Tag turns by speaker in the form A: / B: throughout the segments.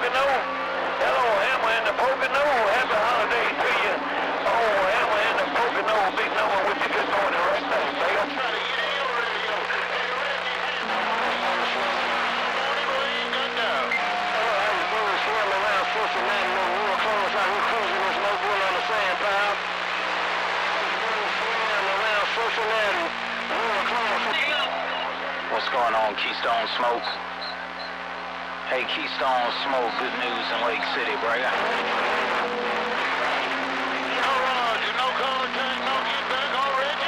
A: Pocono. Hello, Hammer in the Pocono. Happy holiday to you. Oh, Hammer in the Pocono. Big number with you. Good morning right there, Dale. Cincinnati, no real close out here cruising this Mobile on the sand, pal. Around Cincinnati, real close.
B: What's going on, Keystone Smoke? Hey, Keystone Smoke, good news in Lake City, brother.
A: No contact, no get back already.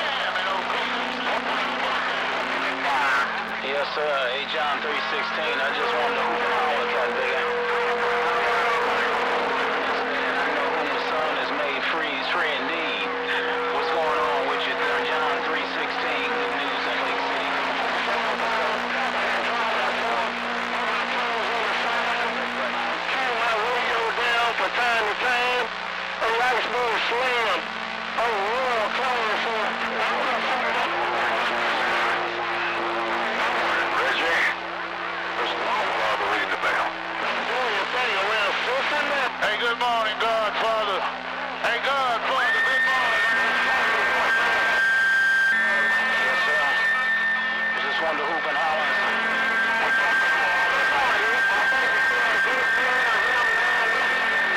B: Yes, sir. Hey, John 316, I just wanted to hoop and holler, cat bigger. Free indeed. What's going on with you there, John 316? Good news in Lake City.
A: Turn my radio down from time to time. A nice little slam. Oh, real close. Reggie, there's a long while to read the bell. Doing your thing around Cincinnati. Hey, good morning, Godfather.